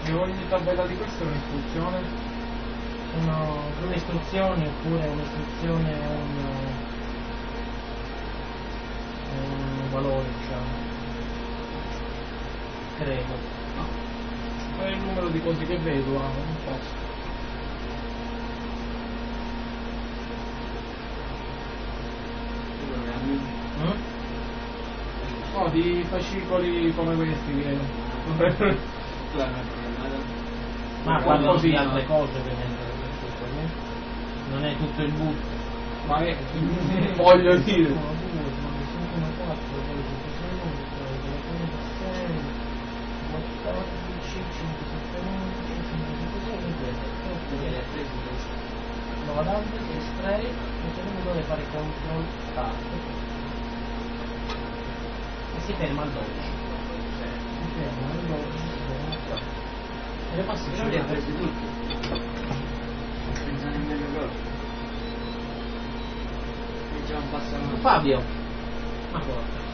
E ogni tabella di questa è un'istruzione? Sono due istruzioni oppure un'istruzione e un valore, diciamo. Credo. No. È il numero di cose che vedo, non posso. No, di fascicoli come questi che... Ma parlo di altre cose ovviamente, non è tutto il boot. Ma voglio dire. Lo vado a estrarre e poi dove fare control start e si ferma al 12. Si ferma al 12, si ferma al 4. E le passi Non li ha presi tutti. Senza nemmeno cosa. Diciamo passano. Fabio, ma porca.